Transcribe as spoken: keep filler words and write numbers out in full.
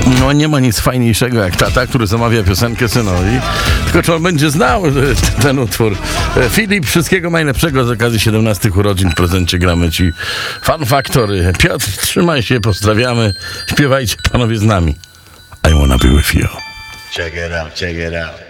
No nie ma nic fajniejszego jak tata, który zamawia piosenkę synowi. Tylko czy on będzie znał ten utwór. Filip, wszystkiego najlepszego z okazji siedemnastych urodzin. W prezencie gramy ci Fun Factory. Piotr, trzymaj się, pozdrawiamy. Śpiewajcie panowie z nami. I wanna be with you. Check it out, check it out.